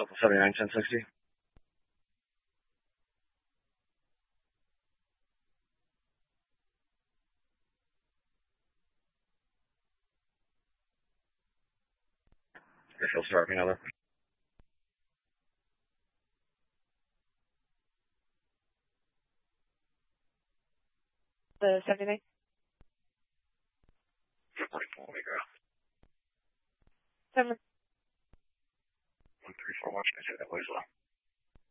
Delta 79, 1060. Airfield start, another. The 79? 44, Omega. 7. 134, watch, I say that way as well.